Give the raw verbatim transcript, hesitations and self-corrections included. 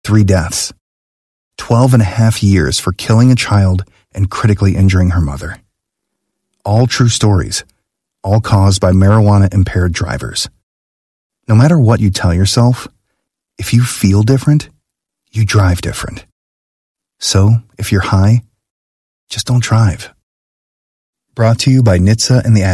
Three deaths. Twelve and a half years for killing a child and critically injuring her mother. All true stories, all caused by marijuana-impaired drivers. No matter what you tell yourself, if you feel different, you drive different. So, if you're high, just don't drive. Brought to you by N H T S A and the